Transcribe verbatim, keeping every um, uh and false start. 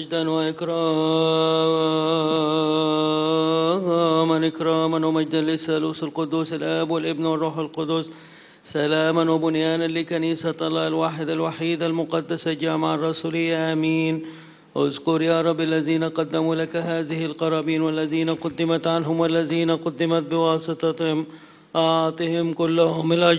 مجدا وإكراما إكراما ومجدا للثالوث القدوس الآب والابن والروح القدس، سلاما وبنيانا لكنيسة الله الواحدة الوحيدة المقدسة جامعة الرسولية. آمين. اذكر يا رب الذين قدموا لك هذه القرابين والذين قدمت عنهم والذين قدمت بواسطتهم، أعطهم كلهم الأجر